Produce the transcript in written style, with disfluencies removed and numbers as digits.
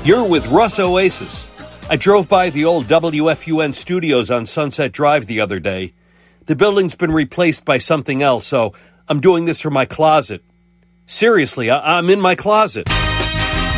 You're with Russ Oasis. I drove by the old WFUN studios on Sunset Drive the other day. The building's been replaced by something else, so I'm doing this from my closet. Seriously, I'm in my closet.